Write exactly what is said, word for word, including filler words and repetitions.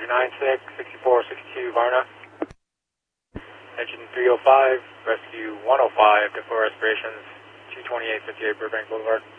nine six, sixty-four sixty-two Varna. Engine three oh five, rescue one oh five to full respirations, two twenty-eight fifty-eight Burbank Boulevard.